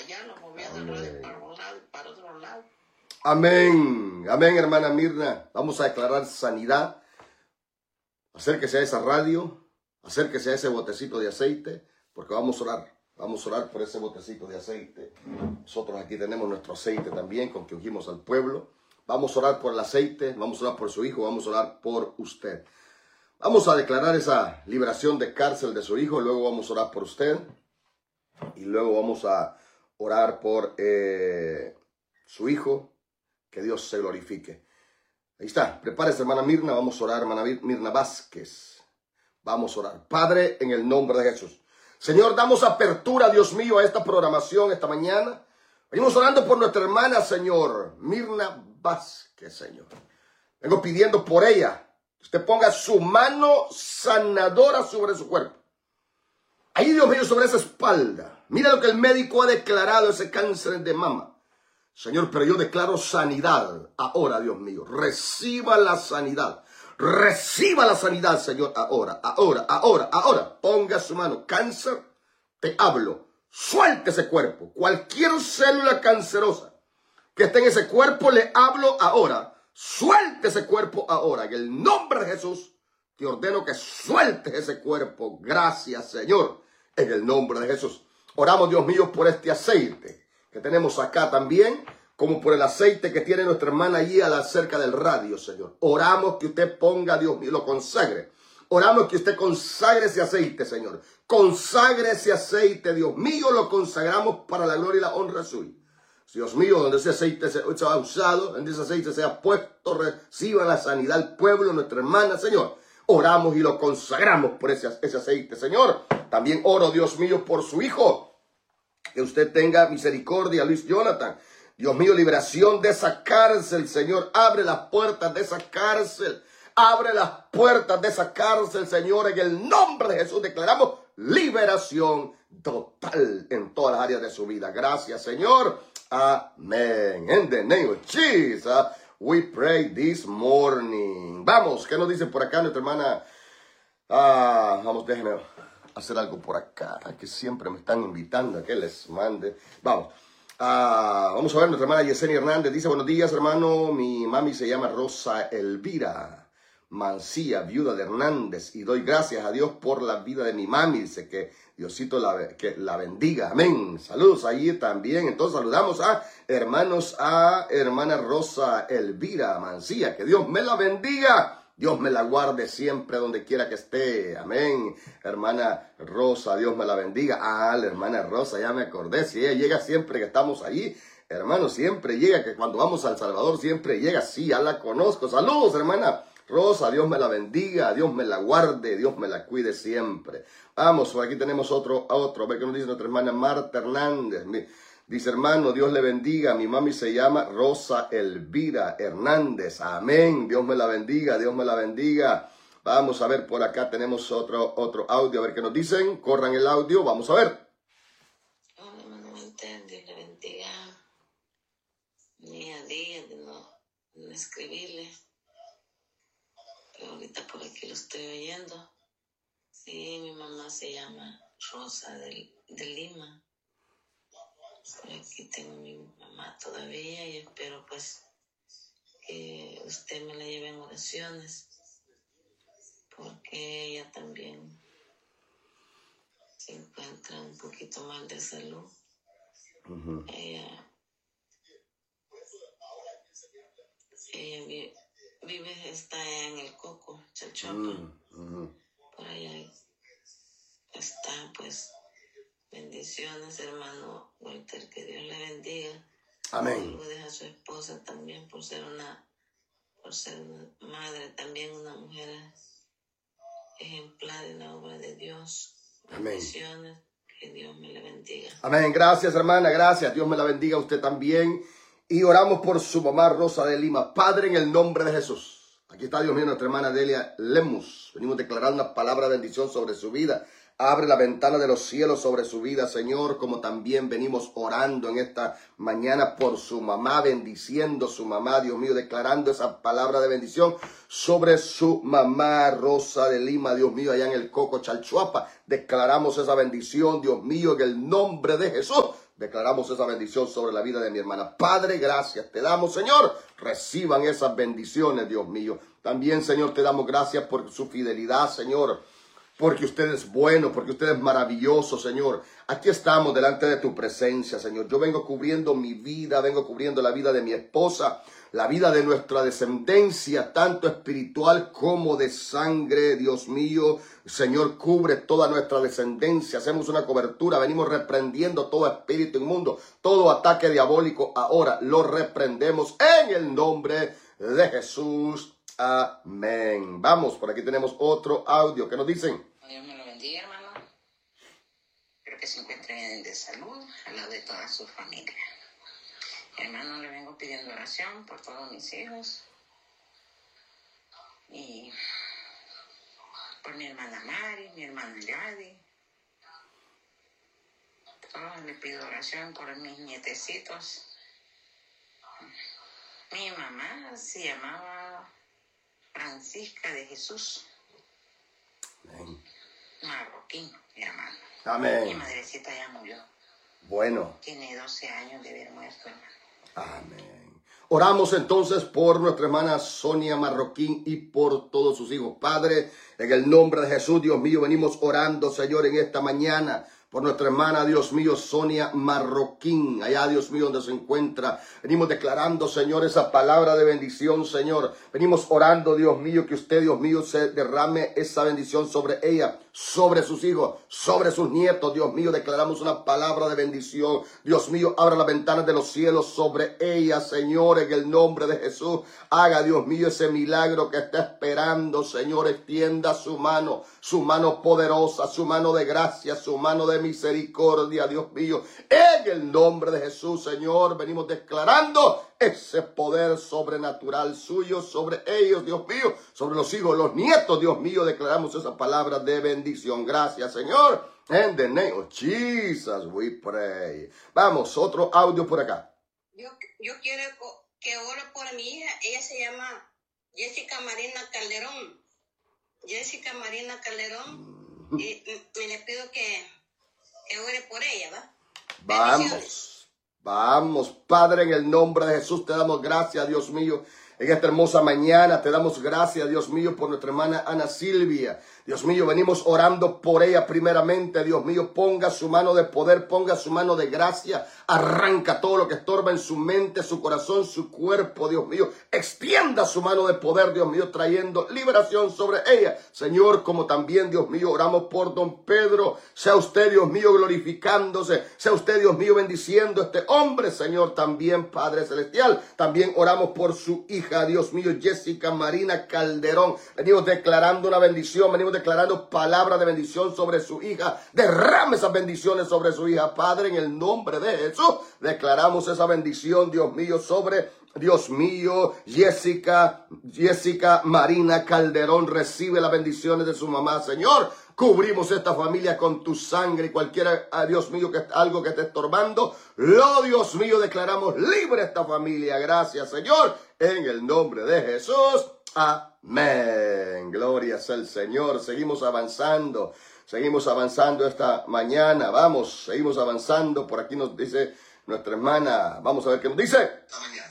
allá, lo movía de radio para un lado y para otro lado. Amén, amén, hermana Mirna. Vamos a declarar sanidad. Acérquese a esa radio, acérquese a ese botecito de aceite, porque vamos a orar. Vamos a orar por ese botecito de aceite. Nosotros aquí tenemos nuestro aceite también con que ungimos al pueblo. Vamos a orar por el aceite, vamos a orar por su hijo, vamos a orar por usted. Vamos a declarar esa liberación de cárcel de su hijo, luego vamos a orar por usted y luego vamos a orar por su hijo, que Dios se glorifique. Ahí está, prepárese hermana Mirna, vamos a orar, hermana Mirna Vázquez. Vamos a orar. Padre, en el nombre de Jesús. Señor, damos apertura, Dios mío, a esta programación esta mañana. Venimos orando por nuestra hermana, Señor, Mirna Vázquez, Señor. Vengo pidiendo por ella. Usted ponga su mano sanadora sobre su cuerpo. Ahí, Dios mío, sobre esa espalda. Mira lo que el médico ha declarado, ese cáncer de mama. Señor, pero yo declaro sanidad ahora, Dios mío. Reciba la sanidad. Reciba la sanidad, Señor, ahora. Ponga su mano. Cáncer, te hablo. Suelte ese cuerpo. Cualquier célula cancerosa que esté en ese cuerpo, le hablo ahora. Suelte ese cuerpo ahora. En el nombre de Jesús, te ordeno que sueltes ese cuerpo. Gracias, Señor. En el nombre de Jesús. Oramos, Dios mío, por este aceite que tenemos acá también, como por el aceite que tiene nuestra hermana allí a la cerca del radio, Señor. Oramos que usted ponga, Dios mío, lo consagre. Oramos que usted consagre ese aceite, Señor. Consagre ese aceite, Dios mío, lo consagramos para la gloria y la honra suya. Dios mío, donde ese aceite se ha usado, donde ese aceite sea puesto, reciba la sanidad al pueblo, nuestra hermana, Señor. Oramos y lo consagramos por ese aceite, Señor. También oro, Dios mío, por su hijo. Que usted tenga misericordia, Luis Jonathan. Dios mío, liberación de esa cárcel, Señor. Abre las puertas de esa cárcel. Abre las puertas de esa cárcel, Señor. En el nombre de Jesús declaramos liberación total en todas las áreas de su vida. Gracias, Señor. Amén. In the name of Jesus, we pray this morning. Vamos, ¿qué nos dice por acá nuestra hermana? Vamos, déjenme hacer algo por acá, que siempre me están invitando a que les mande. Vamos. Vamos a ver, nuestra hermana Yesenia Hernández dice: buenos días, hermano. Mi mami se llama Rosa Elvira Mancía, viuda de Hernández, y doy gracias a Dios por la vida de mi mami. Dice que Diosito que la bendiga. Amén. Saludos ahí también. Entonces saludamos a hermanos, a hermana Rosa Elvira Mancía. Que Dios me la bendiga. Dios me la guarde siempre donde quiera que esté. Amén. Hermana Rosa, Dios me la bendiga. La hermana Rosa, ya me acordé. Si ella llega siempre que estamos allí. Hermano, siempre llega, que cuando vamos a El Salvador siempre llega. Sí, ya la conozco. Saludos, hermana Rosa, Dios me la bendiga, Dios me la guarde, Dios me la cuide siempre. Vamos, por aquí tenemos otro. A ver qué nos dice nuestra hermana Marta Hernández. Dice: hermano, Dios le bendiga. Mi mami se llama Rosa Elvira Hernández. Amén. Dios me la bendiga, Dios me la bendiga. Vamos a ver, por acá tenemos otro audio. A ver qué nos dicen. Corran el audio, vamos a ver. Hola, hermano, Dios le bendiga. Día a día de no escribirle. Pero ahorita por aquí lo estoy oyendo. Sí, mi mamá se llama Rosa de Lima. Por aquí tengo mi mamá todavía y espero pues que usted me la lleve en oraciones, porque ella también se encuentra un poquito mal de salud. Ella vive, está en el Coco, Chalchuapa. Por allá está, pues. Bendiciones, hermano Walter, que Dios le bendiga. Amén. Lo deja a su esposa también por ser una madre, también una mujer ejemplar en la obra de Dios. Amén. Bendiciones, que Dios me le bendiga. Amén. Gracias, hermana, gracias. Dios me la bendiga a usted también. Y oramos por su mamá Rosa de Lima. Padre, en el nombre de Jesús. Aquí está, Dios mío, nuestra hermana Delia Lemus. Venimos declarando una palabra de bendición sobre su vida. Abre la ventana de los cielos sobre su vida, Señor, como también venimos orando en esta mañana por su mamá, bendiciendo su mamá, Dios mío, declarando esa palabra de bendición sobre su mamá, Rosa de Lima, Dios mío, allá en el Coco, Chalchuapa. Declaramos esa bendición, Dios mío, en el nombre de Jesús. Declaramos esa bendición sobre la vida de mi hermana. Padre, gracias te damos, Señor. Reciban esas bendiciones, Dios mío. También, Señor, te damos gracias por su fidelidad, Señor. Porque usted es bueno, porque usted es maravilloso, Señor. Aquí estamos delante de tu presencia, Señor. Yo vengo cubriendo mi vida, vengo cubriendo la vida de mi esposa, la vida de nuestra descendencia, tanto espiritual como de sangre, Dios mío. Señor, cubre toda nuestra descendencia. Hacemos una cobertura, venimos reprendiendo todo espíritu inmundo, todo ataque diabólico. Ahora lo reprendemos en el nombre de Jesús. Amén. Vamos, por aquí tenemos otro audio. ¿Qué nos dicen? Dios me lo bendiga, hermano. Espero que se encuentren de salud al lado de toda su familia. Hermano, le vengo pidiendo oración por todos mis hijos y por mi hermana Mari, mi hermano Yadi. Todos le pido oración por mis nietecitos. Mi mamá se llamaba Francisca de Jesús. Amén. Marroquín, mi hermano. Amén. Mi madrecita ya murió. Bueno. Tiene 12 años de haber muerto, hermano. Amén. Oramos entonces por nuestra hermana Sonia Marroquín y por todos sus hijos. Padre, en el nombre de Jesús, Dios mío, venimos orando, Señor, en esta mañana por nuestra hermana, Dios mío, Sonia Marroquín, allá, Dios mío, donde se encuentra. Venimos declarando, Señor, esa palabra de bendición, Señor. Venimos orando, Dios mío, que usted, Dios mío, se derrame esa bendición sobre ella, sobre sus hijos, sobre sus nietos, Dios mío. Declaramos una palabra de bendición. Dios mío, abra las ventanas de los cielos sobre ella, Señor, en el nombre de Jesús. Haga, Dios mío, ese milagro que está esperando, Señor. Extienda su mano poderosa, su mano de gracia, su mano de misericordia, Dios mío. En el nombre de Jesús, Señor, venimos declarando ese poder sobrenatural suyo sobre ellos, Dios mío, sobre los hijos, los nietos, Dios mío. Declaramos esa palabra de bendición. Gracias, Señor. In the name of Jesus we pray. Vamos, otro audio por acá. Yo quiero que ore por mi hija. Ella se llama Jessica Marina Calderón. Jessica Marina Calderón. Y le pido que ore por ella, ¿va? Vamos, Padre, en el nombre de Jesús te damos gracias, Dios mío. En esta hermosa mañana te damos gracias, Dios mío, por nuestra hermana Ana Silvia. Dios mío, venimos orando por ella primeramente, Dios mío. Ponga su mano de poder, ponga su mano de gracia. Arranca todo lo que estorba en su mente, su corazón, su cuerpo, Dios mío. Extienda su mano de poder, Dios mío, trayendo liberación sobre ella. Señor, como también, Dios mío, oramos por don Pedro. Sea usted, Dios mío, glorificándose. Sea usted, Dios mío, bendiciendo a este hombre, Señor. También, Padre Celestial. También oramos por su hija, Dios mío, Jessica Marina Calderón. Venimos declarando una bendición, venimos declarando palabra de bendición sobre su hija. Derrame esas bendiciones sobre su hija, Padre, en el nombre de Jesús. Declaramos esa bendición, Dios mío, sobre, Dios mío, Jessica Marina Calderón. Recibe las bendiciones de su mamá, Señor. Cubrimos esta familia con tu sangre y cualquiera, Dios mío, que algo que esté estorbando, Dios mío, declaramos libre esta familia. Gracias, Señor, en el nombre de Jesús. Amén. Gloria sea el Señor. Seguimos avanzando esta mañana. Vamos, seguimos avanzando. Por aquí nos dice nuestra hermana. Vamos a ver qué nos dice. Esta mañana.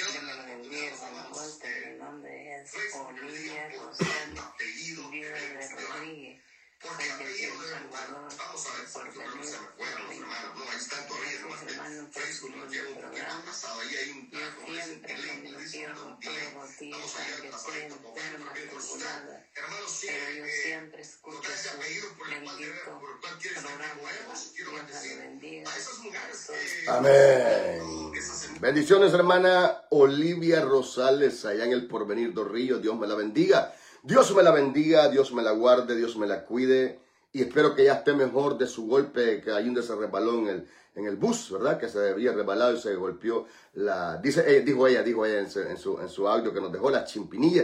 Porque apellido no es hermano. Vamos a ver, porque no se me fueron los hermanos. No, ahí están todavía, nomás que Facebook nos lleva un poquito pasado. Ahí hay un taco, el link, lo dice un delay. Vamos a llegar pasadito, como ven, corriendo celular. Hermanos, nos da ese apellido por el cual quieres que movemos. Quiero bendecir a esas mujeres. Amén. Bendiciones, hermana Olivia Rosales, allá en el Porvenir dos Ríos. Dios me la bendiga. Dios me la bendiga, Dios me la guarde, Dios me la cuide y espero que ya esté mejor de su golpe, que hay donde se resbaló en el bus, ¿verdad? Que se había resbalado y se golpeó dijo ella en su audio que nos dejó la chimpinilla.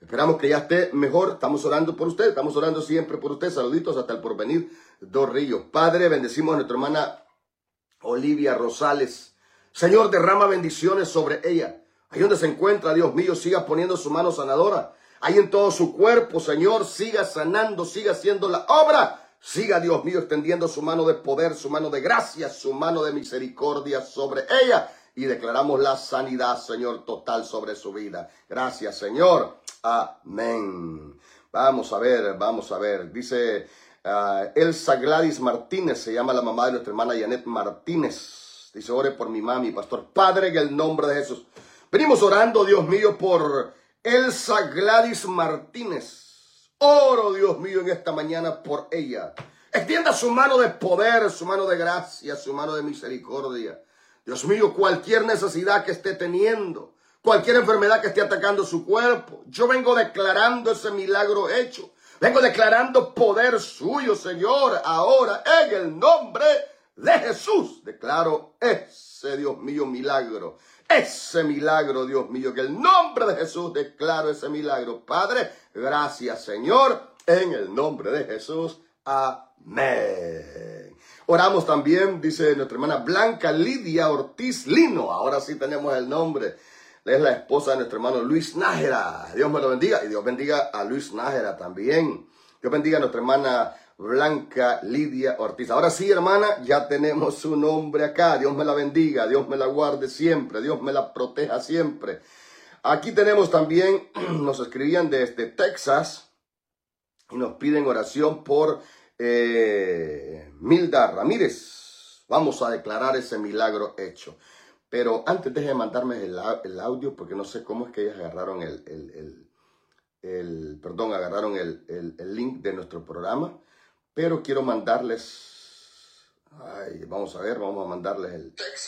Esperamos que ya esté mejor. Estamos orando por usted. Estamos orando siempre por usted. Saluditos hasta el Porvenir Dos Ríos. Padre, bendecimos a nuestra hermana Olivia Rosales. Señor, derrama bendiciones sobre ella. Ahí donde se encuentra, Dios mío, siga poniendo su mano sanadora. Ahí en todo su cuerpo, Señor, siga sanando, siga haciendo la obra. Siga, Dios mío, extendiendo su mano de poder, su mano de gracia, su mano de misericordia sobre ella. Y declaramos la sanidad, Señor, total sobre su vida. Gracias, Señor. Amén. Vamos a ver. Dice Elsa Gladys Martínez, se llama la mamá de nuestra hermana Janet Martínez. Dice, ore por mi mami, pastor. Padre, en el nombre de Jesús. Venimos orando, Dios mío, por Elsa Gladys Martínez. Oro, Dios mío, en esta mañana por ella. Extienda su mano de poder, su mano de gracia, su mano de misericordia. Dios mío, cualquier necesidad que esté teniendo, cualquier enfermedad que esté atacando su cuerpo, yo vengo declarando ese milagro hecho. Vengo declarando poder suyo, Señor, ahora en el nombre de Jesús. Declaro ese, Dios mío, milagro. Ese milagro, Dios mío, que en el nombre de Jesús declaro ese milagro. Padre, gracias, Señor, en el nombre de Jesús. Amén. Oramos también, dice nuestra hermana Blanca Lidia Ortiz Lino. Ahora sí tenemos el nombre. Es la esposa de nuestro hermano Luis Nájera. Dios me lo bendiga y Dios bendiga a Luis Nájera también. Dios bendiga a nuestra hermana Blanca Lidia Ortiz. Ahora sí, hermana, ya tenemos su nombre acá. Dios me la bendiga, Dios me la guarde siempre, Dios me la proteja siempre. Aquí tenemos también, nos escribían desde Texas y nos piden oración por Milda Ramírez. Vamos a declarar ese milagro hecho. Pero antes deje de mandarme el audio porque no sé cómo es que ellas agarraron agarraron el link de nuestro programa. Pero quiero mandarles, vamos a mandarles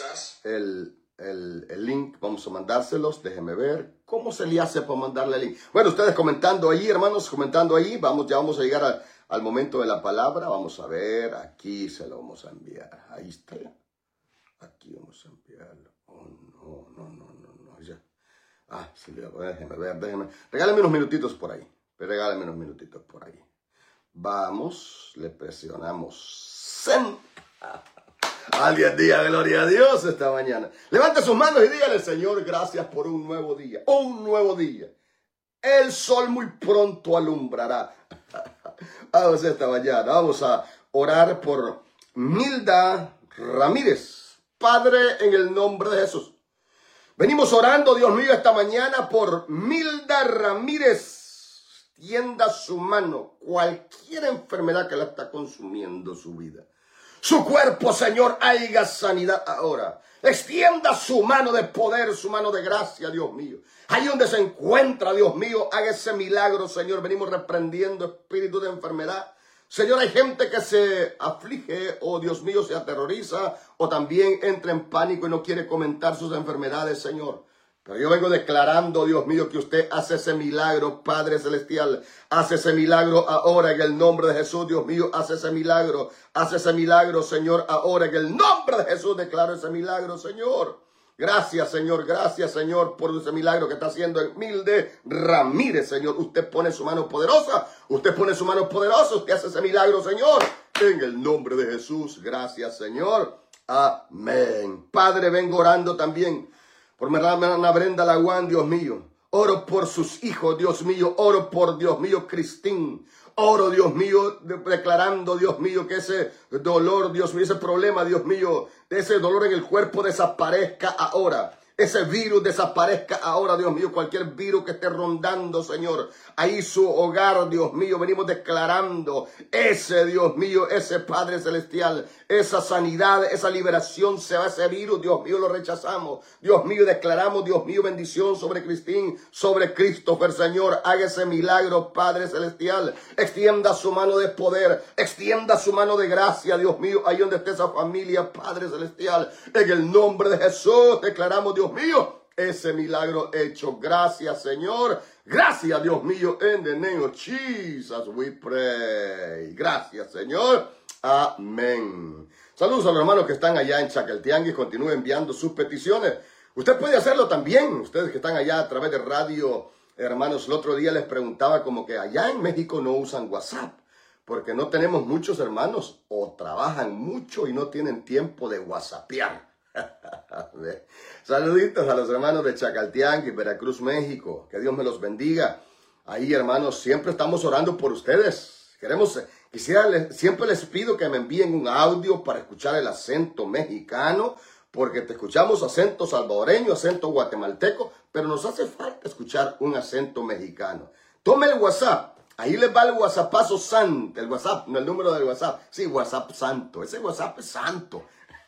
el link, vamos a mandárselos, déjenme ver cómo se le hace para mandarle el link. Bueno, ustedes comentando ahí, hermanos, comentando ahí, ya vamos a llegar al momento de la palabra, vamos a ver, aquí se lo vamos a enviar, ahí está, aquí vamos a enviarlo, no, ya, sí, déjenme ver, regálenme unos minutitos por ahí, Vamos, le presionamos send. Alguien diga gloria a Dios esta mañana. Levante sus manos y dígale, Señor, gracias por un nuevo día. Un nuevo día. El sol muy pronto alumbrará. Vamos esta mañana. Vamos a orar por Milda Ramírez. Padre, en el nombre de Jesús. Venimos orando, Dios mío, esta mañana por Milda Ramírez. Extienda su mano, cualquier enfermedad que la está consumiendo su vida. Su cuerpo, Señor, haya sanidad ahora. Extienda su mano de poder, su mano de gracia, Dios mío. Ahí donde se encuentra, Dios mío, haga ese milagro, Señor. Venimos reprendiendo espíritu de enfermedad. Señor, hay gente que se aflige o, Dios mío, se aterroriza o también entra en pánico y no quiere comentar sus enfermedades, Señor. Pero yo vengo declarando, Dios mío, que usted hace ese milagro, Padre Celestial. Hace ese milagro ahora en el nombre de Jesús, Dios mío. Hace ese milagro, Señor, ahora en el nombre de Jesús. Declaro ese milagro, Señor. Gracias, Señor, por ese milagro que está haciendo en Milda Ramírez, Señor. Usted pone su mano poderosa. Usted hace ese milagro, Señor. En el nombre de Jesús. Gracias, Señor. Amén. Padre, vengo orando también por mi hermana Brenda Laguán, Dios mío. Oro por sus hijos, Dios mío. Oro por, Dios mío, Cristín. Oro, Dios mío, declarando, Dios mío, que ese dolor, Dios mío, ese problema, Dios mío, ese dolor en el cuerpo desaparezca ahora. Ese virus desaparezca ahora, Dios mío, cualquier virus que esté rondando, Señor. Ahí su hogar, Dios mío, venimos declarando ese, Dios mío, ese Padre Celestial, esa sanidad, esa liberación, se va ese virus, Dios mío, lo rechazamos. Dios mío, declaramos, Dios mío, bendición sobre Cristín, sobre Christopher, Señor. Haga ese milagro, Padre Celestial. Extienda su mano de poder, extienda su mano de gracia, Dios mío, ahí donde esté esa familia, Padre Celestial. En el nombre de Jesús declaramos, Dios mío, ese milagro hecho. Gracias, Señor. Gracias, Dios mío. In the name of Jesus we pray. Gracias, Señor. Amén. Saludos a los hermanos que están allá en Chaqueltianguis. Continúen enviando sus peticiones. Usted puede hacerlo también. Ustedes que están allá a través de Radio Hermanos, el otro día les preguntaba como que allá en México no usan WhatsApp, porque no tenemos muchos hermanos o trabajan mucho y no tienen tiempo de whatsappear. Saluditos a los hermanos de Chacaltianqui, Veracruz, México. Que Dios me los bendiga. Ahí, hermanos, siempre estamos orando por ustedes. Siempre les pido que me envíen un audio para escuchar el acento mexicano, porque te escuchamos acento salvadoreño, acento guatemalteco, pero nos hace falta escuchar un acento mexicano. Tome el WhatsApp. Ahí les va el WhatsAppazo santo. El WhatsApp, no el número del WhatsApp. Sí, WhatsApp santo. Ese WhatsApp es santo.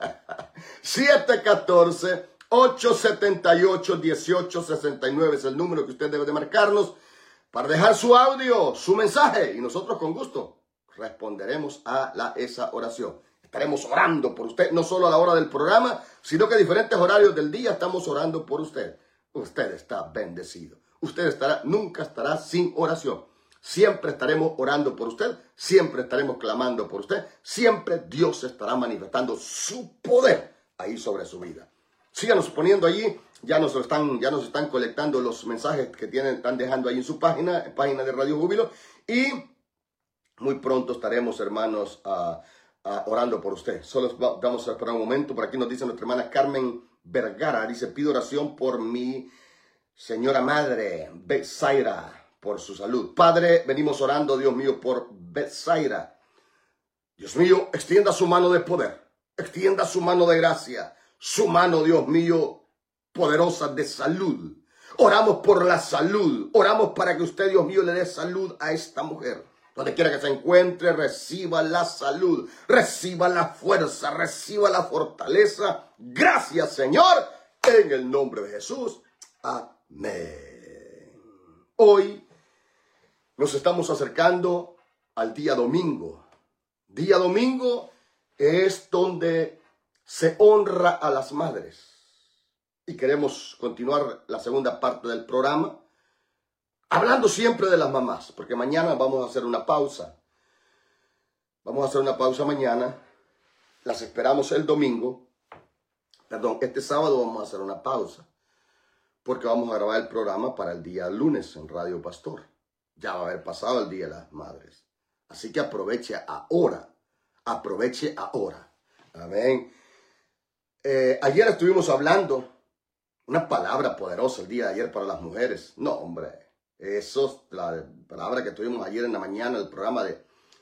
714-878-1869 es el número que usted debe de marcarnos para dejar su audio, su mensaje, y nosotros con gusto responderemos a esa oración. Estaremos orando por usted, no solo a la hora del programa, sino que a diferentes horarios del día estamos orando por usted. Usted está bendecido. Usted nunca estará sin oración. Siempre estaremos orando por usted, siempre estaremos clamando por usted, siempre Dios estará manifestando su poder ahí sobre su vida. Síganos poniendo allí, ya nos están colectando los mensajes que están dejando ahí en su página de Radio Júbilo, y muy pronto estaremos, hermanos, orando por usted. Solo vamos a esperar un momento. Por aquí nos dice nuestra hermana Carmen Vergara, dice: pido oración por mi señora madre, Betsaira, por su salud. Padre, venimos orando, Dios mío, por Betsaira. Dios mío, extienda su mano de poder, extienda su mano de gracia, su mano, Dios mío, poderosa de salud. Oramos por la salud, oramos para que usted, Dios mío, le dé salud a esta mujer. Donde quiera que se encuentre, reciba la salud, reciba la fuerza, reciba la fortaleza. Gracias, Señor, en el nombre de Jesús. Amén. Hoy nos estamos acercando al día domingo. Día domingo es donde se honra a las madres. Y queremos continuar la segunda parte del programa, hablando siempre de las mamás, porque mañana vamos a hacer una pausa. Vamos a hacer una pausa mañana. Las esperamos el domingo. Perdón, este sábado vamos a hacer una pausa, porque vamos a grabar el programa para el día lunes en Radio Pastor. Ya va a haber pasado el Día de las Madres. Así que aproveche ahora. Aproveche ahora. Amén. Ayer estuvimos hablando una palabra poderosa el día de ayer para las mujeres. No, hombre. Eso es la palabra que tuvimos ayer en la mañana, el programa de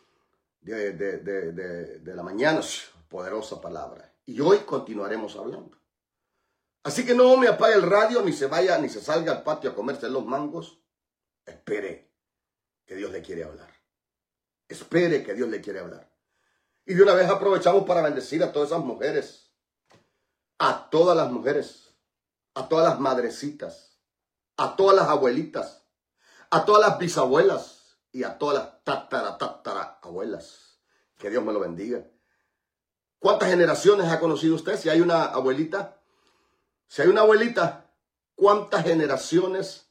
la mañana. Poderosa palabra. Y hoy continuaremos hablando. Así que no me apague el radio, ni se salga al patio a comerse los mangos. Espere que Dios le quiere hablar. Espere que Dios le quiere hablar. Y de una vez aprovechamos para bendecir a todas esas mujeres. A todas las mujeres. A todas las madrecitas. A todas las abuelitas. A todas las bisabuelas. Y a todas las tatara abuelas. Que Dios me lo bendiga. ¿Cuántas generaciones ha conocido usted? Si hay una abuelita. ¿Cuántas generaciones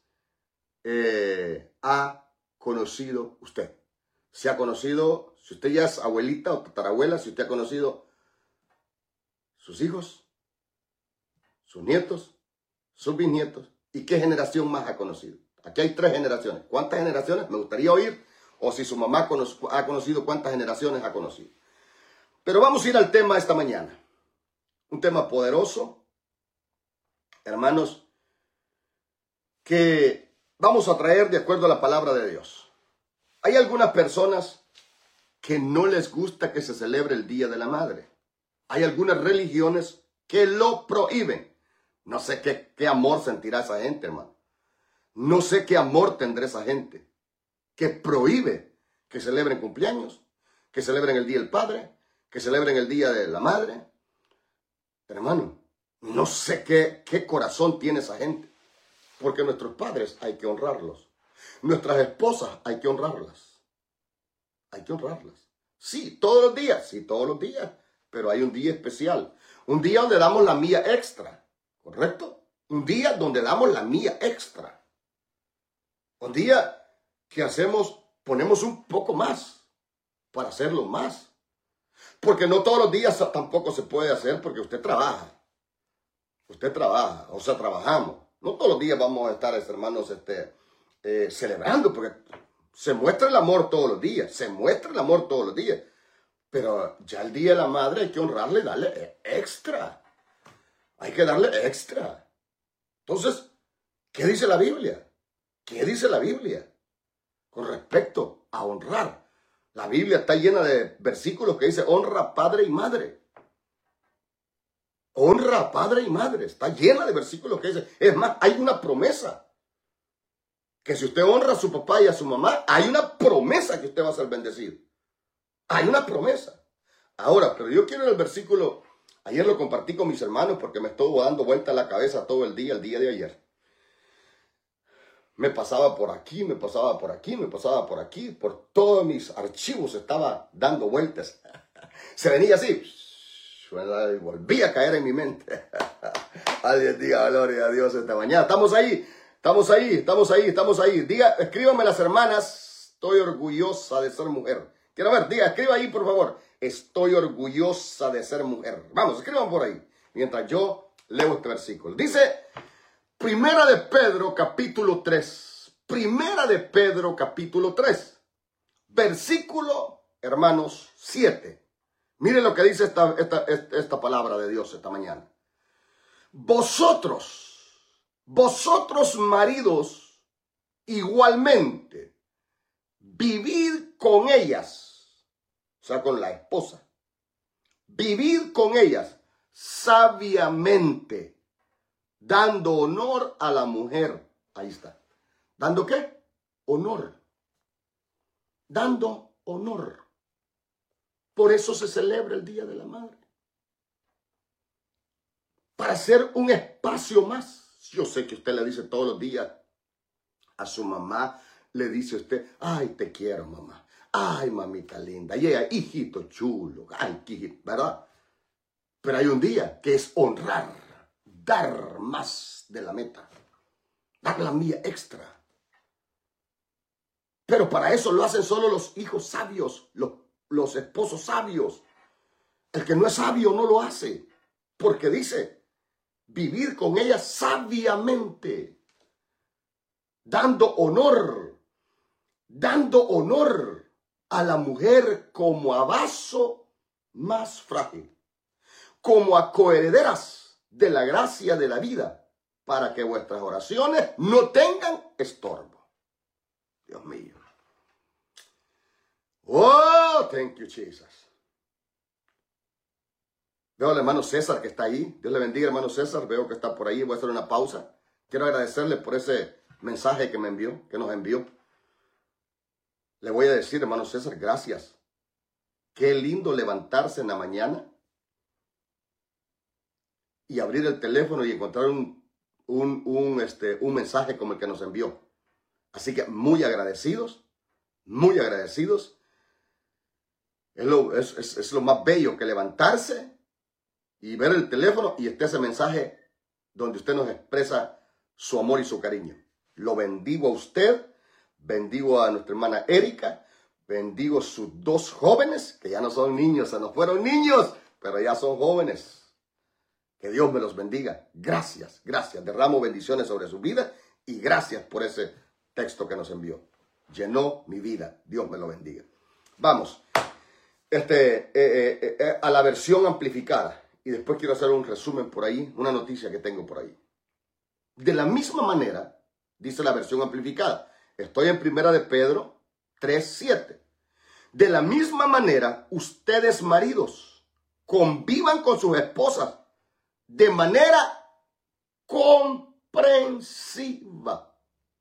ha conocido usted? Si usted ya es abuelita o tatarabuela, si usted ha conocido sus hijos, sus nietos, sus bisnietos, ¿y qué generación más ha conocido? Aquí hay 3 generaciones. ¿Cuántas generaciones? Me gustaría oír, o si su mamá ha conocido, ¿cuántas generaciones ha conocido? Pero vamos a ir al tema esta mañana. Un tema poderoso, hermanos, que vamos a traer de acuerdo a la palabra de Dios. Hay algunas personas que no les gusta que se celebre el Día de la Madre. Hay algunas religiones que lo prohíben. No sé qué amor sentirá esa gente, hermano. No sé qué amor tendrá esa gente que prohíbe que celebren cumpleaños, que celebren el Día del Padre, que celebren el Día de la Madre. Hermano, no sé qué corazón tiene esa gente. Porque nuestros padres hay que honrarlos. Nuestras esposas hay que honrarlas. Hay que honrarlas. Sí, todos los días. Pero hay un día especial. Un día donde damos la mía extra. ¿Correcto? Un día donde damos la mía extra. Un día que ponemos un poco más para hacerlo más. Porque no todos los días tampoco se puede hacer porque usted trabaja. Trabajamos. No todos los días vamos a estar, hermanos, celebrando, porque se muestra el amor todos los días, se muestra el amor todos los días. Pero ya el Día de la Madre hay que honrarle, darle extra. Hay que darle extra. Entonces, ¿qué dice la Biblia? ¿Qué dice la Biblia con respecto a honrar? La Biblia está llena de versículos que dice honra a padre y madre. Honra a padre y madre. Está llena de versículos que dice. Es más, hay una promesa. Que si usted honra a su papá y a su mamá, hay una promesa que usted va a ser bendecido. Hay una promesa. Ahora, pero yo quiero el versículo, ayer lo compartí con mis hermanos porque me estuvo dando vuelta la cabeza todo el día de ayer. Me pasaba por aquí, me pasaba por aquí, me pasaba por aquí, por todos mis archivos estaba dando vueltas. Se venía así, y volvía a caer en mi mente. Adiós, diga gloria a Dios esta mañana. Estamos ahí, estamos ahí, estamos ahí, estamos ahí. Diga, escríbanme las hermanas, estoy orgullosa de ser mujer. Quiero ver, diga, escriba ahí por favor. Estoy orgullosa de ser mujer. Vamos, escriban por ahí. Mientras yo leo este versículo. Dice, Primera de Pedro capítulo 3. Primera de Pedro capítulo 3. Versículo, hermanos, 7. Miren lo que dice esta palabra de Dios esta mañana. Vosotros maridos, igualmente, vivid con ellas. O sea, con la esposa. Vivid con ellas sabiamente, dando honor a la mujer. Ahí está. ¿Dando qué? Honor. Dando honor. Por eso se celebra el Día de la Madre. Para hacer un espacio más. Yo sé que usted le dice todos los días a su mamá, le dice usted, ay, te quiero, mamá. Ay, mamita linda. Y ella, hijito chulo. Ay, hijito, ¿verdad? Pero hay un día que es honrar, dar más de la meta. Dar la mía extra. Pero para eso lo hacen solo los hijos sabios, los esposos sabios. El que no es sabio no lo hace. Porque dice, vivir con ella sabiamente. Dando honor a la mujer como a vaso más frágil, como a coherederas de la gracia de la vida, para que vuestras oraciones no tengan estorbo. Dios mío. Oh, thank you, Jesus. Veo al hermano César que está ahí. Dios le bendiga, hermano César. Veo que está por ahí. Voy a hacer una pausa. Quiero agradecerle por ese mensaje que me envió, que nos envió. Le voy a decir, hermano César, gracias. Qué lindo levantarse en la mañana y abrir el teléfono y encontrar un mensaje como el que nos envió. Así que muy agradecidos, muy agradecidos. Es lo más bello que levantarse y ver el teléfono y esté ese mensaje donde usted nos expresa su amor y su cariño. Lo bendigo a usted, bendigo a nuestra hermana Erika, bendigo a sus dos jóvenes, que ya no son niños, se nos fueron niños, pero ya son jóvenes. Que Dios me los bendiga. Gracias, gracias. Derramo bendiciones sobre su vida y gracias por ese texto que nos envió. Llenó mi vida. Dios me lo bendiga. Vamos a la versión amplificada. Y después quiero hacer un resumen por ahí, una noticia que tengo por ahí. De la misma manera, dice la versión amplificada. Estoy en Primera de Pedro 3:7. De la misma manera, ustedes maridos, convivan con sus esposas de manera comprensiva,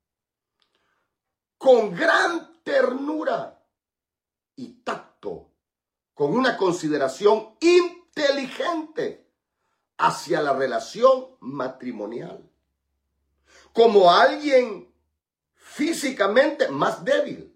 con gran ternura y tacto, con una consideración inteligente hacia la relación matrimonial, como alguien físicamente más débil,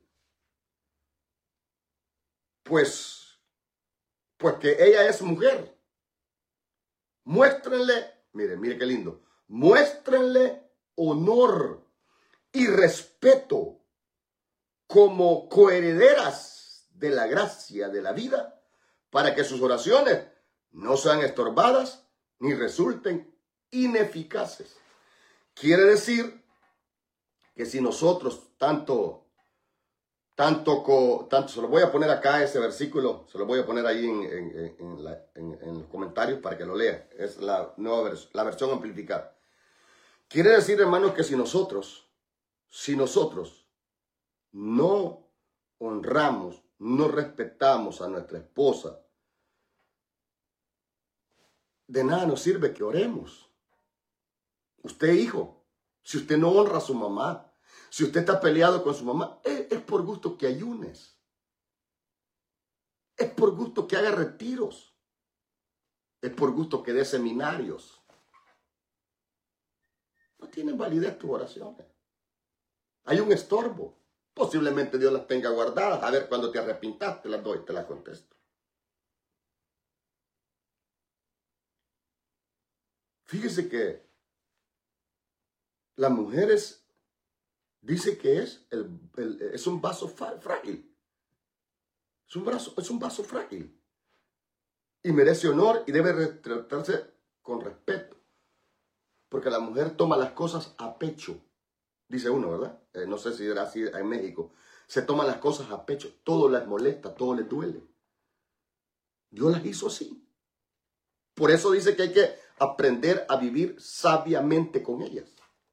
pues que ella es mujer. Muéstrenle, mire qué lindo, muéstrenle honor y respeto como coherederas de la gracia de la vida, para que sus oraciones no sean estorbadas ni resulten ineficaces. Quiere decir que si nosotros tanto, se lo voy a poner acá ese versículo, se lo voy a poner ahí en los comentarios para que lo lean. Es la nueva la versión amplificada. Quiere decir, hermanos, que si nosotros no honramos, no respetamos a nuestra esposa, de nada nos sirve que oremos. Usted, hijo, si usted no honra a su mamá, si usted está peleado con su mamá, es por gusto que ayunes. Es por gusto que haga retiros. Es por gusto que dé seminarios. No tienen validez tus oraciones. Hay un estorbo. Posiblemente Dios las tenga guardadas. A ver, cuando te arrepintas, te las doy, te las contesto. Fíjese que las mujeres dice que es un vaso frágil. Es un vaso frágil. Y merece honor y debe tratarse con respeto. Porque la mujer toma las cosas a pecho. Dice uno, ¿verdad? No sé si era así en México. Se toman las cosas a pecho. Todo les molesta, todo les duele. Dios las hizo así. Por eso dice que hay que aprender a vivir sabiamente con ellas.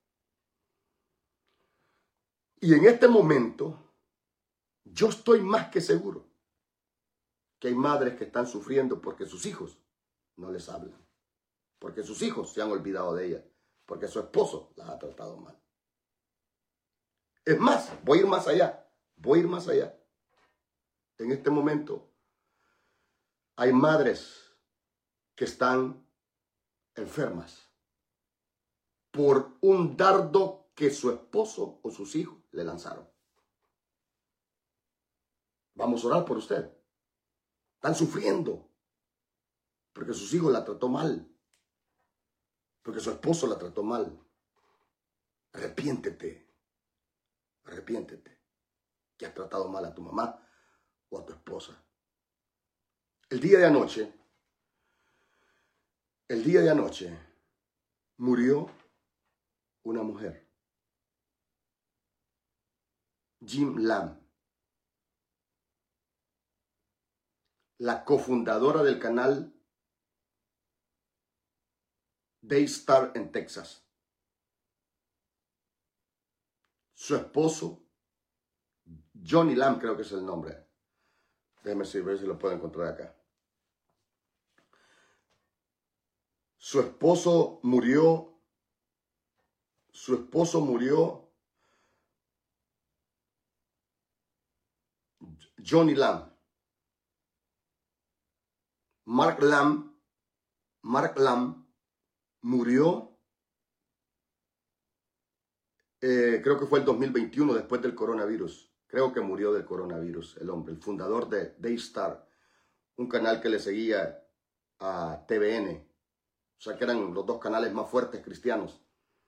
Y en este momento, yo estoy más que seguro que hay madres que están sufriendo porque sus hijos no les hablan. Porque sus hijos se han olvidado de ella. Porque su esposo las ha tratado mal. Es más, voy a ir más allá. En este momento hay madres que están enfermas por un dardo que su esposo o sus hijos le lanzaron. Vamos a orar por usted. Están sufriendo porque sus hijos la trató mal, porque su esposo la trató mal. Arrepiéntete que has tratado mal a tu mamá o a tu esposa. El día de anoche murió una mujer, Jim Lam, la cofundadora del canal Daystar en Texas. Su esposo, Johnny Lam, creo que es el nombre. Déjeme ver si lo puedo encontrar acá. Su esposo murió. Johnny Lam. Mark Lam murió. Creo que fue el 2021, después del coronavirus. Creo que murió del coronavirus, el hombre, el fundador de Daystar, un canal que le seguía a TVN. O sea, que eran los dos canales más fuertes cristianos.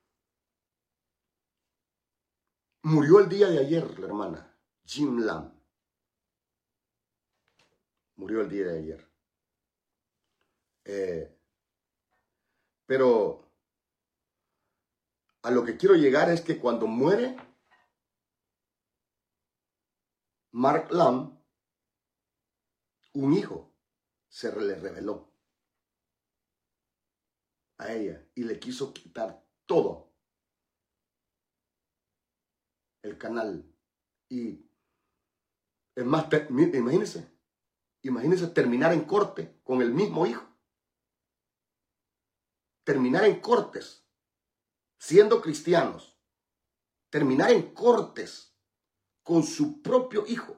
Murió el día de ayer, la hermana, Jim Lam. Murió el día de ayer. Pero a lo que quiero llegar es que cuando muere Mark Lam, un hijo se le reveló a ella y le quiso quitar todo el canal. Y es más, imagínense terminar en corte con el mismo hijo. Terminar en cortes, siendo cristianos. Terminar en cortes con su propio hijo.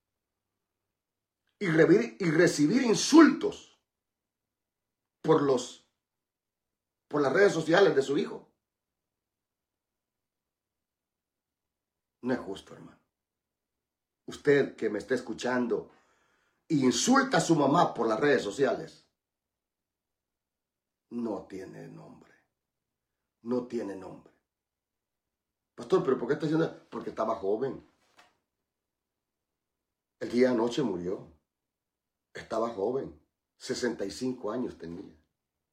Y recibir insultos por las redes sociales de su hijo. No es justo, hermano. Usted que me está escuchando y insulta a su mamá por las redes sociales, no tiene nombre. No tiene nombre. Pastor, ¿pero por qué está diciendo? Porque estaba joven. El día de anoche murió. Estaba joven. 65 años tenía.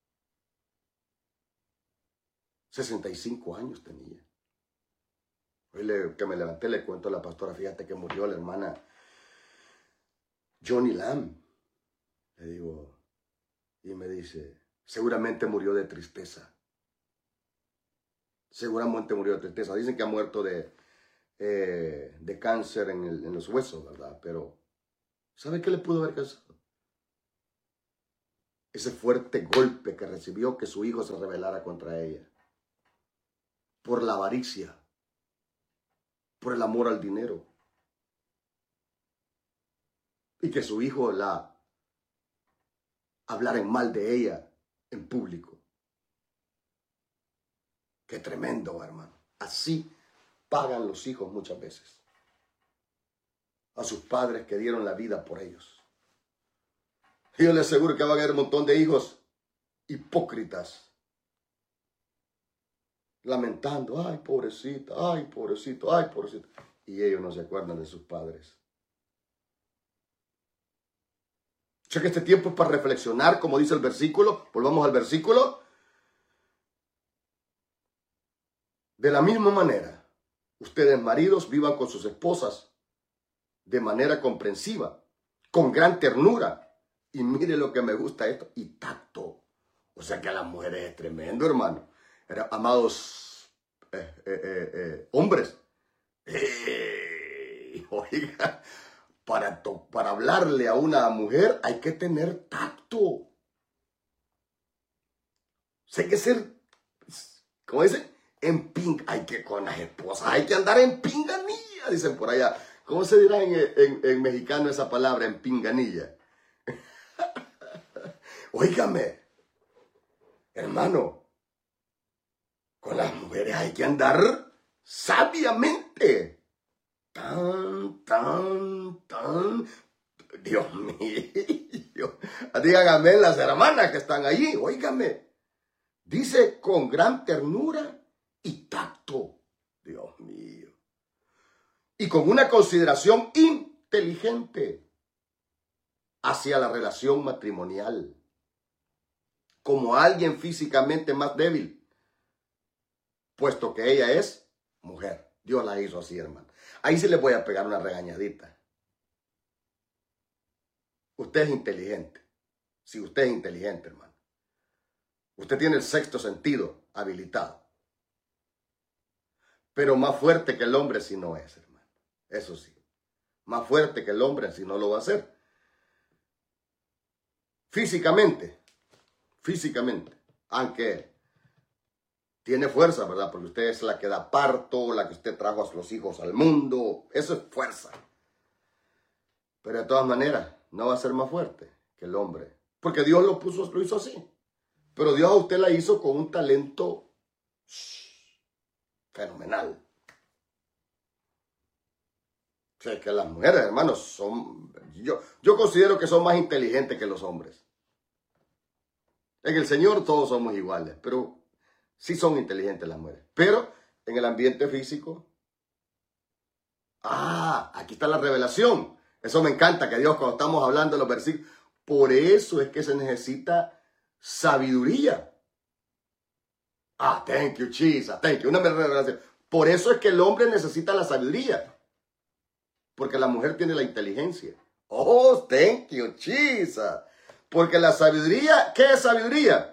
65 años tenía. Hoy que me levanté le cuento a la pastora, fíjate que murió la hermana Johnny Lam. Le digo, y me dice, seguramente murió de tristeza. Seguramente murió de tristeza. Dicen que ha muerto de cáncer en los huesos, ¿verdad? Pero, ¿sabe qué le pudo haber causado? Ese fuerte golpe que recibió, que su hijo se rebelara contra ella. Por la avaricia. Por el amor al dinero. Y que su hijo la hablara en mal de ella en público. Qué tremendo, hermano. Así pagan los hijos muchas veces. A sus padres que dieron la vida por ellos. Y yo les aseguro que va a haber un montón de hijos hipócritas. Lamentando, ay, pobrecita, ay, pobrecito, ay, pobrecito. Y ellos no se acuerdan de sus padres. O sea que este tiempo es para reflexionar, como dice el versículo. Volvamos al versículo. De la misma manera, ustedes maridos vivan con sus esposas de manera comprensiva, con gran ternura. Y mire lo que me gusta esto, y tacto. O sea que a las mujeres es tremendo, hermano. Amados hombres, oiga, para hablarle a una mujer hay que tener tacto. Hay que ser, ¿cómo dice? Hay que con las esposas, hay que andar en pinganilla, dicen por allá. ¿Cómo se dirá en mexicano esa palabra, en pinganilla? Óigame, hermano. Con las mujeres hay que andar sabiamente. Dios mío. Díganme las hermanas que están allí. Óigame. Dice con gran ternura y tacto. Dios mío. Y con una consideración inteligente hacia la relación matrimonial. Como alguien físicamente más débil. Puesto que ella es mujer. Dios la hizo así, hermano. Ahí sí le voy a pegar una regañadita. Usted es inteligente. Si usted es inteligente, hermano. Usted tiene el sexto sentido habilitado. Pero más fuerte que el hombre si no es, hermano. Eso sí. Más fuerte que el hombre si no lo va a hacer. Físicamente. Físicamente. Aunque tiene fuerza, ¿verdad? Porque usted es la que da parto, la que usted trajo a los hijos al mundo. Eso es fuerza. Pero de todas maneras, no va a ser más fuerte que el hombre. Porque Dios lo hizo así. Pero Dios a usted la hizo con un talento fenomenal. O sea, que las mujeres, hermanos, son... Yo considero que son más inteligentes que los hombres. En el Señor todos somos iguales, pero... sí son inteligentes las mujeres, pero en el ambiente físico, aquí está la revelación. Eso me encanta, que Dios, cuando estamos hablando de los versículos, por eso es que se necesita sabiduría. Thank you, Jesus, thank you. Una revelación. Por eso es que el hombre necesita la sabiduría, porque la mujer tiene la inteligencia. Oh, thank you, Jesus. Porque la sabiduría, ¿qué es sabiduría?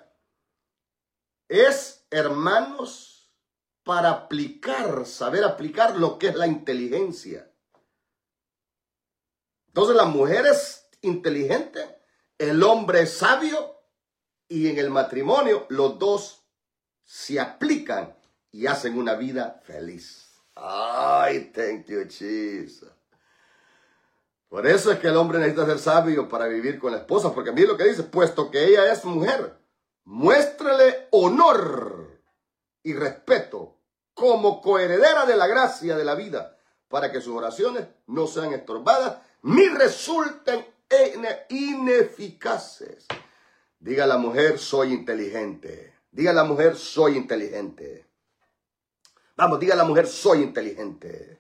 Es, hermanos, para aplicar, saber aplicar lo que es la inteligencia. Entonces la mujer es inteligente, el hombre es sabio y en el matrimonio los dos se aplican y hacen una vida feliz. Ay, thank you, Jesus. Por eso es que el hombre necesita ser sabio para vivir con la esposa, porque mire lo que dice, puesto que ella es mujer. Muéstrele honor y respeto como coheredera de la gracia de la vida para que sus oraciones no sean estorbadas ni resulten ineficaces. Diga a la mujer, soy inteligente. Diga a la mujer, soy inteligente. Vamos, diga a la mujer, soy inteligente.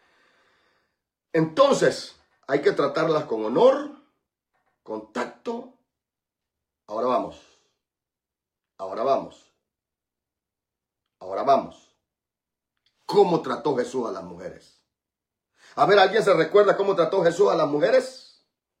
Entonces, hay que tratarlas con honor, con tacto. Ahora vamos. Ahora vamos. Ahora vamos. cómo trató Jesús a las mujeres. A ver, ¿alguien se recuerda cómo trató Jesús a las mujeres?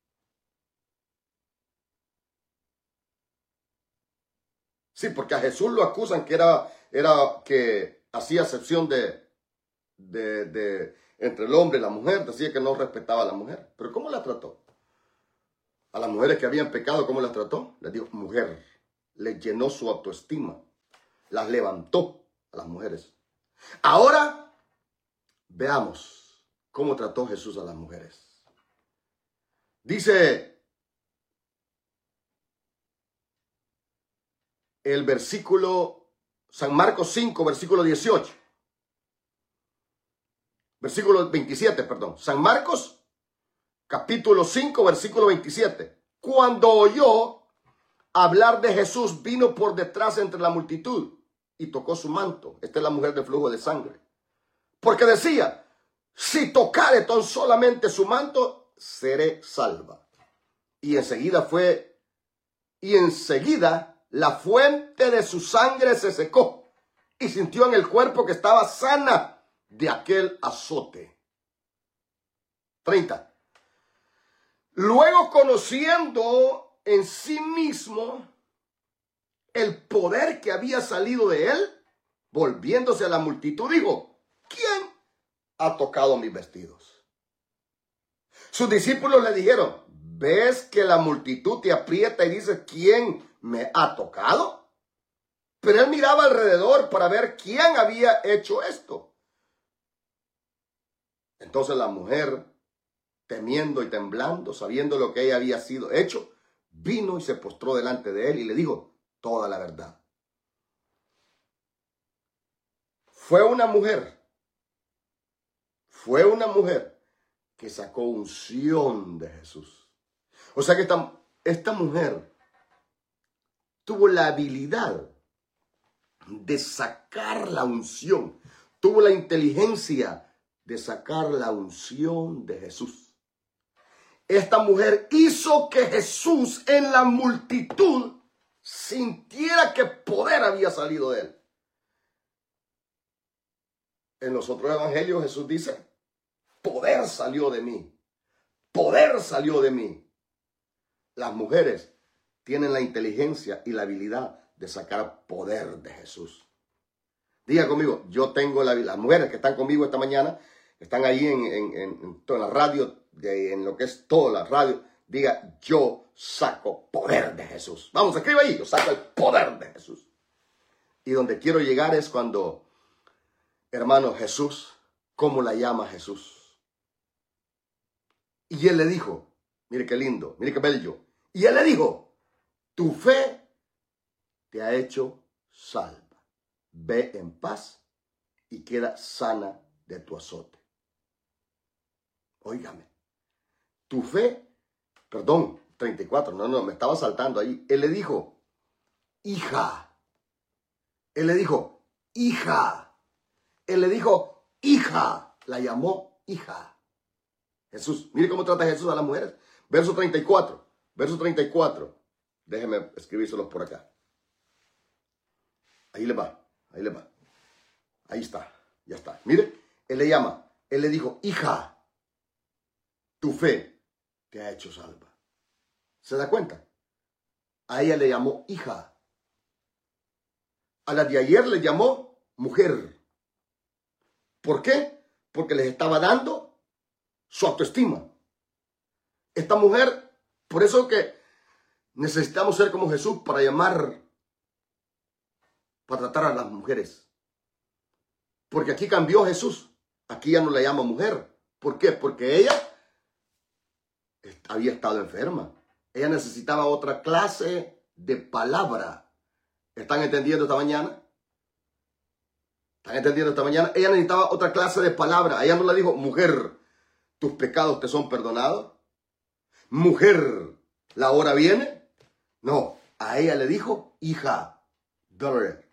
Sí, porque a Jesús lo acusan que era que hacía acepción de entre el hombre y la mujer, decía que no respetaba a la mujer. Pero ¿cómo la trató? A las mujeres que habían pecado, ¿cómo las trató? Les dijo, mujer, les llenó su autoestima, las levantó a las mujeres. Ahora, veamos cómo trató Jesús a las mujeres. Dice el versículo, San Marcos 5, versículo 18. Versículo 27, perdón. San Marcos, capítulo 5, versículo 27. Cuando oyó hablar de Jesús, vino por detrás entre la multitud y tocó su manto. Esta es la mujer de flujo de sangre. Porque decía, si tocare tan solamente su manto, seré salva. Y enseguida la fuente de su sangre se secó y sintió en el cuerpo que estaba sana de aquel azote. 30. Luego, conociendo en sí mismo el poder que había salido de él, volviéndose a la multitud, dijo, ¿quién ha tocado mis vestidos? Sus discípulos le dijeron, ¿ves que la multitud te aprieta y dice, ¿quién me ha tocado? Pero él miraba alrededor para ver quién había hecho esto. Entonces la mujer, temiendo y temblando, sabiendo lo que ella había sido hecho, vino y se postró delante de él y le dijo toda la verdad. Fue una mujer que sacó unción de Jesús. O sea que esta mujer tuvo la habilidad de sacar la unción, tuvo la inteligencia de sacar la unción de Jesús. Esta mujer hizo que Jesús en la multitud sintiera que poder había salido de él. En los otros evangelios Jesús dice, poder salió de mí, poder salió de mí. Las mujeres tienen la inteligencia y la habilidad de sacar poder de Jesús. Diga conmigo, yo tengo las mujeres que están conmigo esta mañana, están ahí en toda la radio, en lo que es toda la radio, diga, yo saco poder de Jesús. Vamos, escribe ahí, yo saco el poder de Jesús. Y donde quiero llegar es cuando, hermano, Jesús, ¿cómo la llama Jesús? Y él le dijo, mire qué lindo, mire qué bello. Y él le dijo, tu fe te ha hecho salva. Ve en paz y queda sana de tu azote. Óigame, tu fe, perdón, 34, no, me estaba saltando ahí. Él le dijo, hija. Él le dijo, hija. Él le dijo, hija. La llamó hija. Jesús, mire cómo trata Jesús a las mujeres. Verso 34. Déjeme escribírselos por acá. Ahí le va. Ahí está, ya está. Mire, él le llama, él le dijo, hija, tu fe te ha hecho salva. ¿Se da cuenta? A ella le llamó hija. A la de ayer le llamó mujer. ¿Por qué? Porque les estaba dando su autoestima. Esta mujer, por eso que necesitamos ser como Jesús para tratar a las mujeres. Porque aquí cambió Jesús. Aquí ya no la llama mujer. ¿Por qué? Porque ella había estado enferma. Ella necesitaba otra clase de palabra. ¿Están entendiendo esta mañana? ¿Están entendiendo esta mañana? Ella necesitaba otra clase de palabra. Ella no le dijo, mujer, tus pecados te son perdonados. Mujer, la hora viene. No, a ella le dijo, hija, daughter,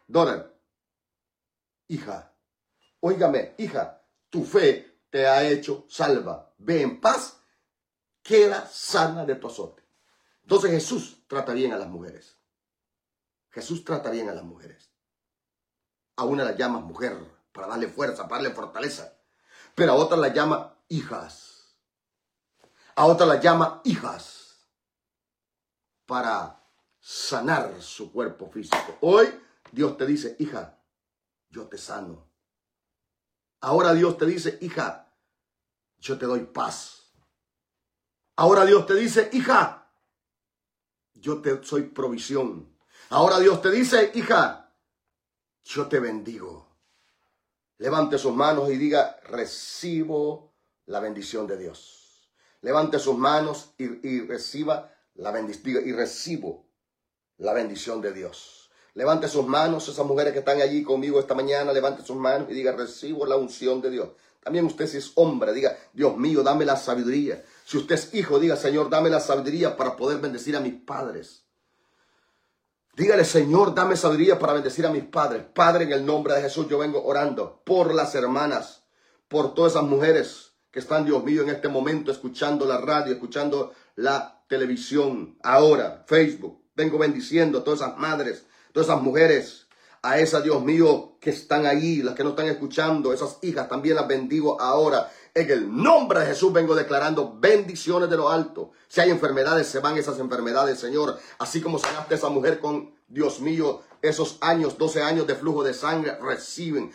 hija. Óigame, hija, tu fe te ha hecho salva. Ve en paz, queda sana de tu azote. Entonces Jesús trata bien a las mujeres. Jesús trata bien a las mujeres. A una la llamas mujer, para darle fuerza, para darle fortaleza. Pero a otras las llama hijas. A otras las llama hijas para sanar su cuerpo físico. Hoy Dios te dice, hija, yo te sano. Ahora Dios te dice, hija, yo te doy paz. Ahora Dios te dice, hija, yo te soy provisión. Ahora Dios te dice, hija, yo te bendigo. Levante sus manos y diga, recibo la bendición de Dios. Levante sus manos y reciba la bendición y recibo la bendición de Dios. Levante sus manos, esas mujeres que están allí conmigo esta mañana, levante sus manos y diga, recibo la unción de Dios. También usted, si es hombre, diga, Dios mío, dame la sabiduría. Si usted es hijo, diga, Señor, dame la sabiduría para poder bendecir a mis padres. Dígale, Señor, dame sabiduría para bendecir a mis padres. Padre, en el nombre de Jesús, yo vengo orando por las hermanas, por todas esas mujeres que están, Dios mío, en este momento escuchando la radio, escuchando la televisión, ahora, Facebook. Vengo bendiciendo a todas esas madres, todas esas mujeres, a esas, Dios mío, que están ahí, las que no están escuchando, esas hijas, también las bendigo ahora. En el nombre de Jesús vengo declarando bendiciones de lo alto. Si hay enfermedades, se van esas enfermedades, Señor. Así como sanaste a esa mujer con, Dios mío, esos años, 12 años de flujo de sangre, reciben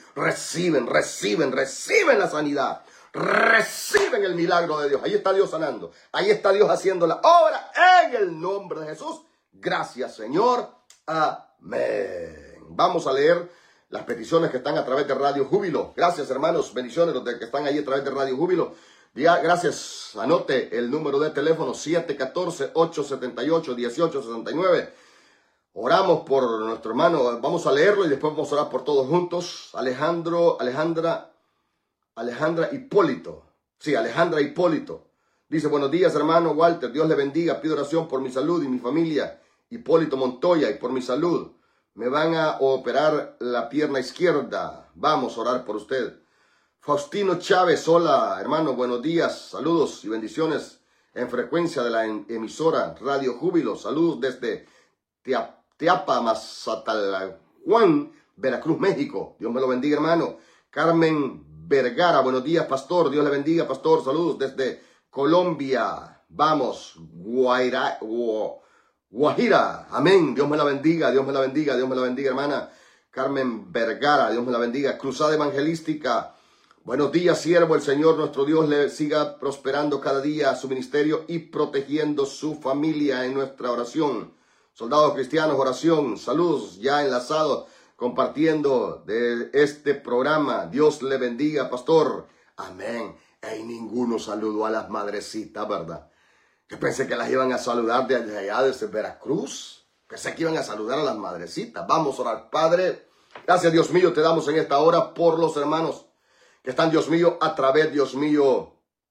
la sanidad. Reciben el milagro de Dios. Ahí está Dios sanando. Ahí está Dios haciendo la obra en el nombre de Jesús. Gracias, Señor. Amén. Vamos a leer las peticiones que están a través de Radio Júbilo. Gracias, hermanos. Bendiciones los que están ahí a través de Radio Júbilo. Diga, gracias. Anote el número de teléfono 714-878-1869. Oramos por nuestro hermano. Vamos a leerlo y después vamos a orar por todos juntos. Alejandra Hipólito. Sí, Alejandra Hipólito. Dice, buenos días, hermano Walter. Dios le bendiga. Pido oración por mi salud y mi familia. Hipólito Montoya, y por mi salud. Me van a operar la pierna izquierda. Vamos a orar por usted. Faustino Chávez, hola, hermano, buenos días. Saludos y bendiciones en frecuencia de la emisora Radio Júbilo. Saludos desde Teapa, Mazatalahuán, Veracruz, México. Dios me lo bendiga, hermano. Carmen Vergara, buenos días, pastor. Dios le bendiga, pastor. Saludos desde Colombia. Vamos, Guajira, amén, Dios me la bendiga, Dios me la bendiga, Dios me la bendiga, hermana Carmen Vergara, Dios me la bendiga. Cruzada Evangelística, buenos días, siervo, el Señor nuestro Dios le siga prosperando cada día su ministerio y protegiendo su familia en nuestra oración. Soldados cristianos, oración, saludos ya enlazados, compartiendo de este programa. Dios le bendiga, pastor, amén. Y ninguno saludó a las madrecitas, ¿verdad? Yo pensé que las iban a saludar desde allá, desde Veracruz. Pensé que iban a saludar a las madrecitas. Vamos a orar, Padre. Gracias, Dios mío, te damos en esta hora por los hermanos que están, Dios mío, a través, Dios mío,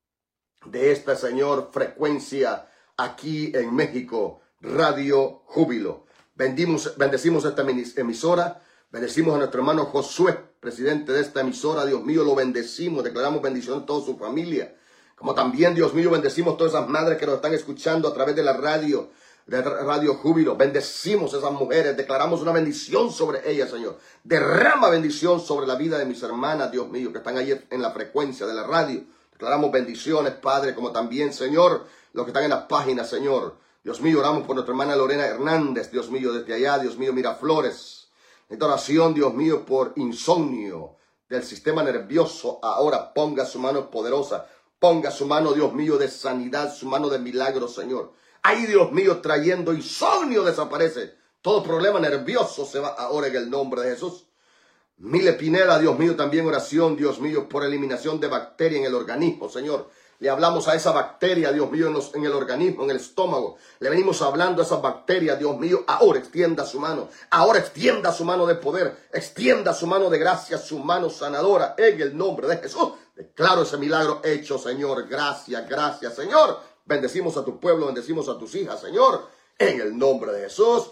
de esta, Señor, frecuencia aquí en México, Radio Júbilo. Bendecimos esta emisora. Bendecimos a nuestro hermano Josué, presidente de esta emisora. Dios mío, lo bendecimos. Declaramos bendición a toda su familia. Como también, Dios mío, bendecimos todas esas madres que nos están escuchando a través de la radio, de Radio Júbilo. Bendecimos a esas mujeres, declaramos una bendición sobre ellas, Señor. Derrama bendición sobre la vida de mis hermanas, Dios mío, que están ahí en la frecuencia de la radio. Declaramos bendiciones, Padre, como también, Señor, los que están en las páginas, Señor. Dios mío, oramos por nuestra hermana Lorena Hernández, Dios mío, desde allá, Dios mío, Miraflores. Esta oración, Dios mío, por insomnio del sistema nervioso, ahora ponga su mano poderosa. Ponga su mano, Dios mío, de sanidad, su mano de milagro, Señor. Ahí, Dios mío, trayendo insomnio desaparece. Todo problema nervioso se va ahora en el nombre de Jesús. Mile Pineda, Dios mío, también oración, Dios mío, por eliminación de bacteria en el organismo, Señor. Le hablamos a esa bacteria, Dios mío, en el organismo, en el estómago. Le venimos hablando a esa bacteria, Dios mío. Ahora extienda su mano. Ahora extienda su mano de poder. Extienda su mano de gracia, su mano sanadora, en el nombre de Jesús. Declaro ese milagro hecho, Señor. Gracias, gracias, Señor. Bendecimos a tu pueblo, bendecimos a tus hijas, Señor. En el nombre de Jesús.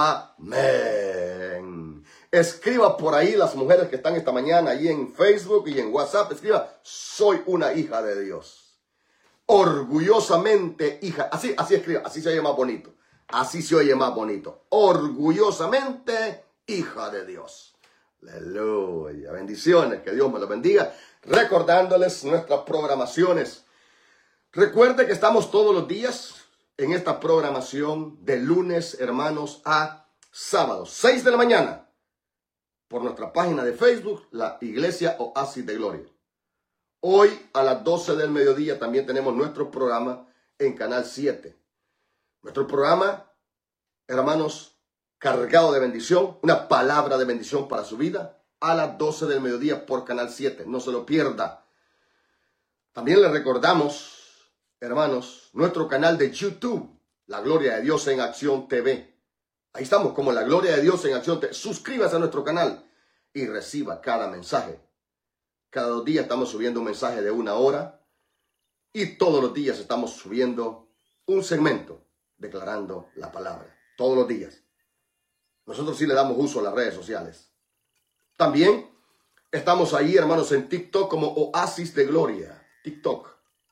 Amén. Escriba por ahí las mujeres que están esta mañana ahí en Facebook y en WhatsApp. Escriba, soy una hija de Dios. Orgullosamente hija. Así escriba, así se oye más bonito. Así se oye más bonito. Orgullosamente hija de Dios. Aleluya. Bendiciones. Que Dios me los bendiga. Recordándoles nuestras programaciones. Recuerde que estamos todos los días en esta programación de lunes, hermanos, a sábados, 6 de la mañana, por nuestra página de Facebook, la Iglesia Oasis de Gloria. Hoy a las 12 del mediodía también tenemos nuestro programa en Canal 7. Nuestro programa, hermanos, cargado de bendición, una palabra de bendición para su vida, a las 12 del mediodía por Canal 7. No se lo pierda. También le recordamos, hermanos, nuestro canal de YouTube, La Gloria de Dios en Acción TV. Ahí estamos como La Gloria de Dios en Acción TV. Suscríbase a nuestro canal y reciba cada mensaje. Cada 2 días estamos subiendo un mensaje de 1 hora y todos los días estamos subiendo un segmento declarando la palabra. Todos los días. Nosotros sí le damos uso a las redes sociales. También estamos ahí, hermanos, en TikTok como Oasis de Gloria. TikTok.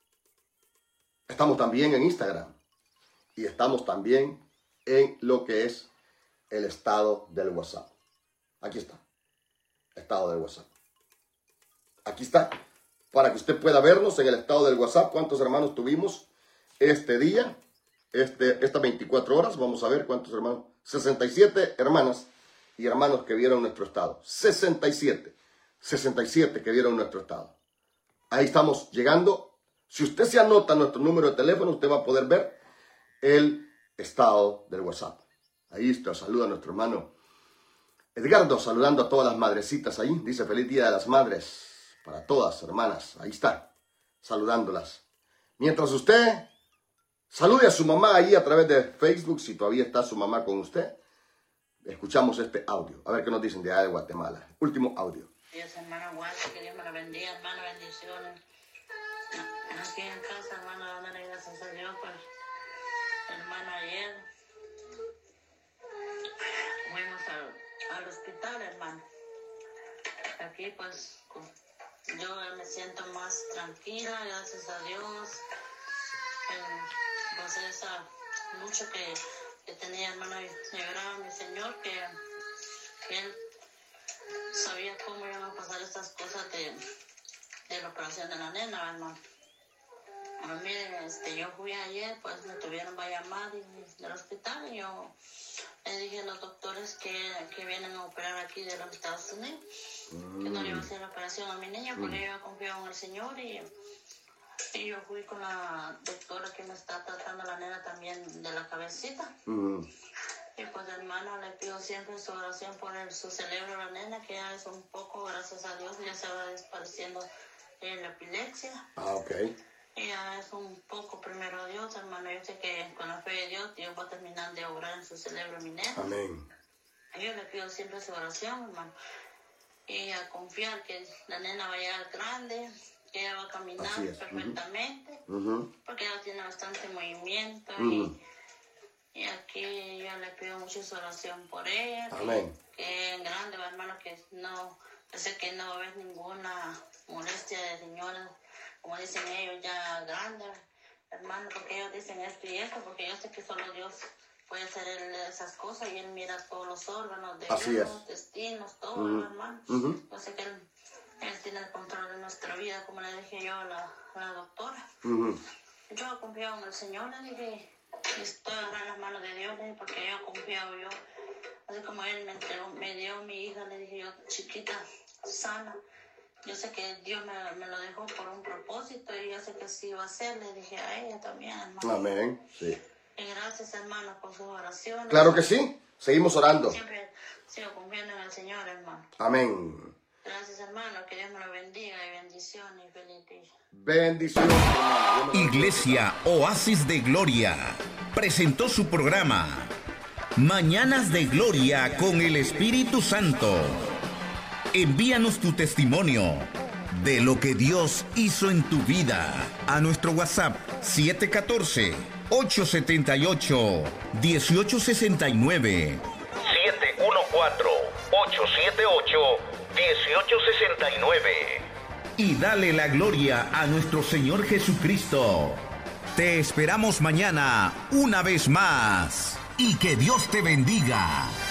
Estamos también en Instagram. Y estamos también en lo que es el estado del WhatsApp. Aquí está. Estado del WhatsApp. Aquí está. Para que usted pueda vernos en el estado del WhatsApp. ¿Cuántos hermanos tuvimos este día? Estas 24 horas. Vamos a ver cuántos hermanos. 67 hermanas y hermanos que vieron nuestro estado. 67 que vieron nuestro estado. Ahí estamos llegando. Si usted se anota nuestro número de teléfono, usted va a poder ver el estado del WhatsApp. Ahí está, saluda a nuestro hermano Edgardo, saludando a todas las madrecitas ahí. Dice feliz día de las madres para todas, hermanas. Ahí está, saludándolas. Mientras usted salude a su mamá ahí a través de Facebook, si todavía está su mamá con usted. Escuchamos este audio. A ver qué nos dicen de allá de Guatemala. Último audio. Dios, hermana Guacha, que Dios me la bendiga, hermana, bendiciones. Aquí en casa, hermana, dándole gracias a Dios, pues, hermana, ayer fuimos al hospital, hermano. Aquí, pues, yo me siento más tranquila, gracias a Dios. Pues esa mucho que tenía, hermano, y lloraba mi Señor, que Él sabía cómo iban a pasar estas cosas de la operación de la nena, hermano. A mí, yo fui ayer, pues me tuvieron para llamar del hospital y yo le dije a los doctores que vienen a operar aquí de los Estados Unidos, que no le iba a hacer la operación a mi niña porque yo confío en el Señor y yo fui con la doctora que me está tratando la nena también de la cabecita. Y pues, hermano, le pido siempre su oración por su cerebro, la nena, que ya es un poco, gracias a Dios, ya se va desapareciendo la epilepsia. Ok. Y ya es un poco, primero a Dios, hermano. Yo sé que con la fe de Dios va a terminar de obrar en su cerebro, mi nena. Amén. Yo le pido siempre su oración, hermano. Y a confiar que la nena va a llegar grande, que ella va a caminar perfectamente, porque ella tiene bastante movimiento. Y aquí yo le pido mucho su oración por ella. Amén. Que es grande, hermano, que sé que no va a haber ninguna molestia de señora, como dicen ellos, ya grande, hermano, porque ellos dicen esto y esto, porque yo sé que solo Dios puede hacer esas cosas y Él mira todos los órganos de Dios, los intestinos, todo, hermano. Yo sé que Él tiene el control de nuestra vida, como le dije yo a la doctora. Yo confío en el Señor, le dije, estoy agarrando las manos de Dios, porque yo confío yo. Así como Él me dio mi hija, le dije yo, chiquita, sana. Yo sé que Dios me lo dejó por un propósito y yo sé que sí va a ser, le dije a ella también, hermano. Amén, sí. Y gracias, hermano, por sus oraciones. Claro que sí, seguimos orando. Siempre sigo confiando en el Señor, hermano. Amén. Gracias, hermano, que Dios me lo bendiga y bendiciones y feliz día. Bendiciones, hermano. Iglesia Oasis de Gloria presentó su programa Mañanas de Gloria con el Espíritu Santo. Envíanos tu testimonio de lo que Dios hizo en tu vida a nuestro WhatsApp 714-878-1869. 714-878-1869. Y dale la gloria a nuestro Señor Jesucristo. Te esperamos mañana una vez más. Y que Dios te bendiga.